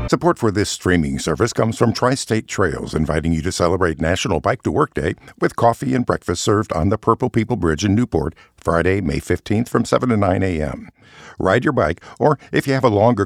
Support for this streaming service comes from Tri-State Trails, inviting you to celebrate National Bike to Work Day with coffee and breakfast served on the Purple People Bridge in Newport, Friday, May 15th from 7 to 9 a.m. Ride your bike, or if you have a longer